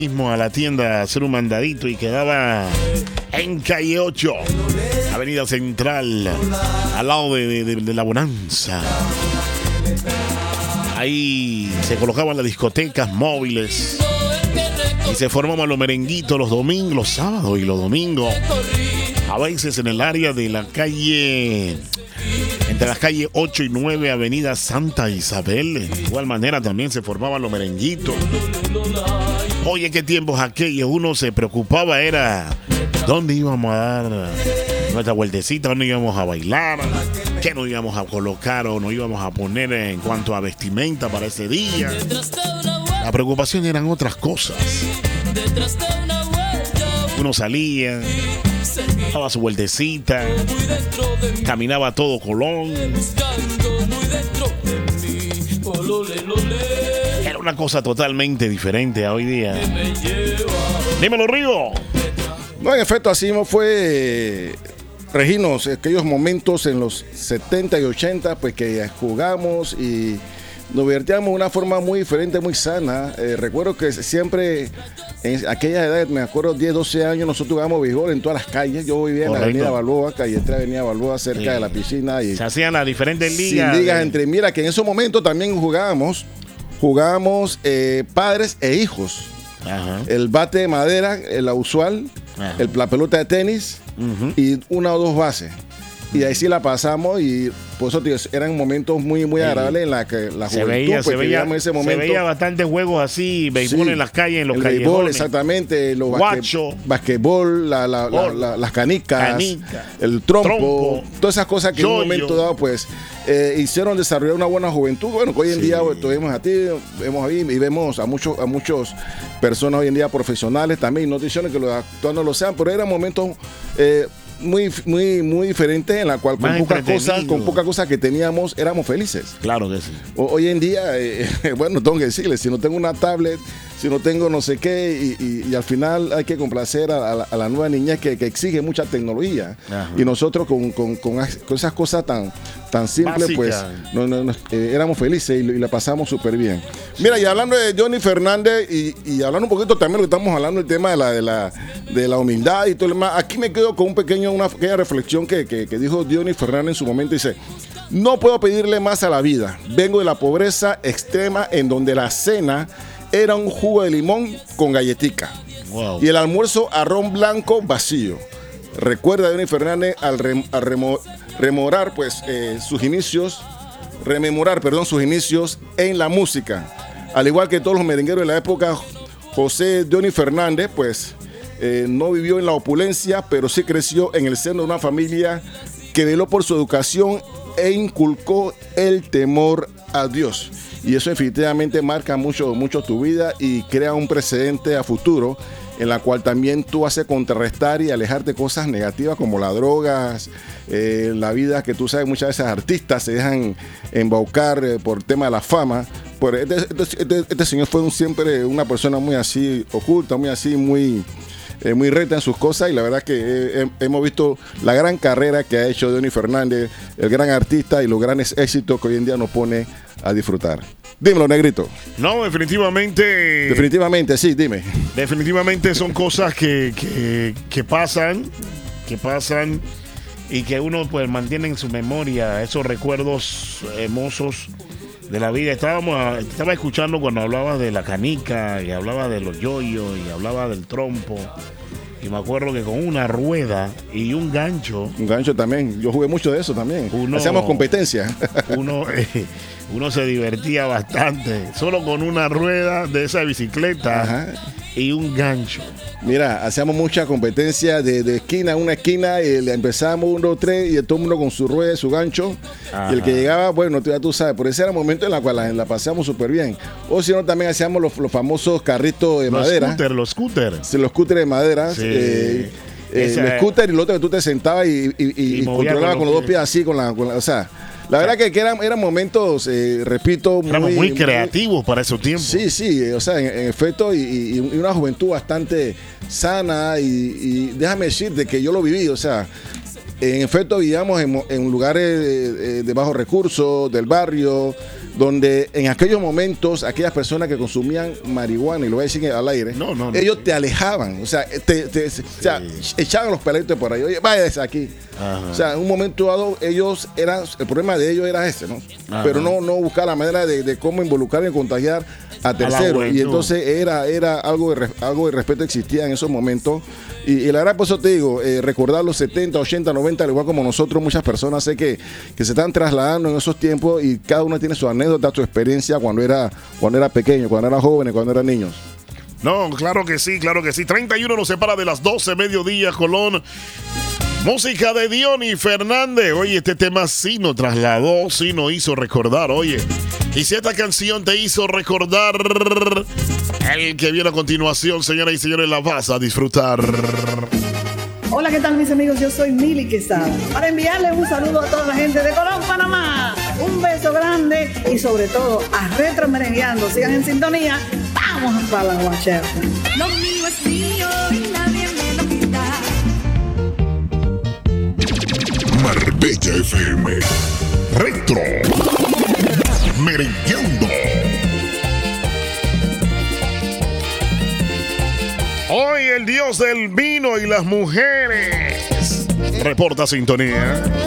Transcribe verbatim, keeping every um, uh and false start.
mismo a la tienda a hacer un mandadito y quedaba en calle ocho, avenida Central, al lado de, de, de la Bonanza. Ahí se colocaban las discotecas móviles y se formaban los merenguitos los domingos, los sábados y los domingos. A veces en el área de la calle, entre las calles ocho y nueve, avenida Santa Isabel. De igual manera también se formaban los merenguitos. Oye, qué tiempos aquellos. Uno se preocupaba, era dónde íbamos a dar nuestra vueltecita, dónde íbamos a bailar, qué nos íbamos a colocar o nos íbamos a poner en cuanto a vestimenta para ese día. La preocupación eran otras cosas. Uno salía, daba su vueltecita, caminaba a todo Colón. Era una cosa totalmente diferente a hoy día. Dímelo, Río. No, en efecto, así no fue, Reginos, aquellos momentos en los setenta y ochenta, pues que jugamos y nos divertíamos de una forma muy diferente, muy sana. Eh, recuerdo que siempre, en aquella edad, me acuerdo, diez, doce años, nosotros jugábamos béisbol en todas las calles. Yo vivía en Correcto. la avenida Balboa, calle tres, avenida Balboa, cerca sí. de la piscina. Y se hacían las diferentes ligas. Sin ligas entre, mira, que en esos momentos también jugábamos, jugábamos eh, padres e hijos. Ajá. El bate de madera, la usual, el, la pelota de tenis uh-huh. y una o dos bases. Y ahí sí la pasamos y por eso tío, eran momentos muy muy agradables en la que la se juventud veía, pues, se veía, en ese momento. Se veía bastantes juegos así, béisbol sí, en las calles, en los el callejones. Béisbol, exactamente, los Guacho, basquetbol, la, la, la, la, las canicas, canica, el trompo, trompo, todas esas cosas que yo, en un momento dado pues eh, hicieron desarrollar una buena juventud. Bueno, que hoy en sí. día pues, tuvimos a ti, vemos ahí y vemos a muchos a muchos personas hoy en día profesionales también, no diciendo que los actuales no lo sean, pero eran momentos eh, muy muy muy diferente en la cual con pocas cosas con pocas cosas que teníamos éramos felices. Claro que sí. O, hoy en día eh, bueno, tengo que decirles, si no tengo una tablet, si no tengo no sé qué y, y, y al final hay que complacer a, a, la, a la nueva niñez que, que exige mucha tecnología. Ajá. Y nosotros con, con, con, con esas cosas tan tan simples Básica. pues no, no, no, eh, éramos felices y, y la pasamos súper bien. Mira, y hablando de Johnny Fernández y, y hablando un poquito también lo que estamos hablando, el tema de la de la, de la humildad y todo lo demás, aquí me quedo con un pequeño una pequeña reflexión que, que, que dijo Johnny Fernández en su momento. Dice: no puedo pedirle más a la vida, vengo de la pobreza extrema en donde la cena era un jugo de limón con galletica wow. y el almuerzo arroz blanco vacío. Recuerda Johnny Fernández al, rem, al remo, rememorar pues eh, sus inicios rememorar perdón sus inicios en la música, al igual que todos los merengueros de la época. José Johnny Fernández pues eh, no vivió en la opulencia, pero sí creció en el seno de una familia que veló por su educación e inculcó el temor a Dios. Y eso definitivamente marca mucho, mucho tu vida y crea un precedente a futuro en la cual también tú haces contrarrestar y alejarte de cosas negativas como las drogas, eh, la vida que tú sabes, muchas veces artistas se dejan embaucar eh, por tema de la fama. Por este, este, este, este señor fue un, siempre una persona muy así oculta, muy así, muy... Eh, muy recta en sus cosas y la verdad que eh, hemos visto la gran carrera que ha hecho Johnny Fernández, el gran artista y los grandes éxitos que hoy en día nos pone a disfrutar. Dímelo, Negrito. No, definitivamente. Definitivamente, sí, dime. Definitivamente son cosas que, que, que pasan, que pasan y que uno pues mantiene en su memoria esos recuerdos hermosos de la vida. Estábamos, estaba escuchando cuando hablaba de la canica y hablaba de los yoyos y hablaba del trompo. Y me acuerdo que con una rueda y un gancho. Un gancho también. Yo jugué mucho de eso también. Uno, hacíamos competencia. Uno, eh, uno se divertía bastante. Solo con una rueda de esa bicicleta. Ajá. Y un gancho. Mira, hacíamos mucha competencia de, de esquina a una esquina y le empezamos uno, dos, tres y todo el mundo con su rueda y su gancho. Ajá. Y el que llegaba, bueno, tú, ya tú sabes, por ese era el momento en el cual la, la paseamos súper bien. O si no, también hacíamos los, los famosos carritos de los madera. Scooter, los scooters. Sí, los scooters de madera. Sí. Eh, eh, el scooter y el otro que tú te sentabas y, y, y, y controlabas con los dos pies así, con la, con la, o sea, la verdad que, que eran, eran momentos, eh, repito, muy, muy creativos muy, para esos tiempos. Sí, sí, o sea, en, en efecto, y, y, y una juventud bastante sana y, y déjame decirte que yo lo viví, o sea, en efecto vivíamos en, en lugares de, de bajos recursos, del barrio, donde en aquellos momentos aquellas personas que consumían marihuana, y lo voy a decir al aire, no, no, no. ellos te alejaban, o sea, te, te, sí. o sea echaban los pelitos por ahí, oye, váyase aquí. Ajá. O sea, en un momento dado ellos eran, el problema de ellos era ese, ¿no? Ajá. Pero no, no buscar la manera de, de cómo involucrar y contagiar a terceros. Y entonces era, era algo, de, algo de respeto existía en esos momentos. Y, y la verdad, por eso te digo, eh, recordar los setenta, ochenta, noventa, al igual como nosotros, muchas personas sé que, que se están trasladando en esos tiempos y cada uno tiene su anécdota, su experiencia cuando era, cuando era pequeño, cuando era joven, cuando eran niños. No, claro que sí, claro que sí. treinta y uno nos separa de las doce, mediodía, Colón. Música de Diony Fernández. Oye, este tema sí nos trasladó, sí nos hizo recordar, oye. Y si esta canción te hizo recordar, el que viene a continuación, señoras y señores, la vas a disfrutar. Hola, ¿qué tal mis amigos? Yo soy Mili Quesada. Para enviarles un saludo a toda la gente de Colón, Panamá. Un beso grande y sobre todo a Retro Merengueando. Sigan en sintonía. Vamos para la guachera. Lo mío es mío y nadie me lo quita. Marbella F M. Retro Merengueando. Hoy el dios del vino y las mujeres reporta sintonía.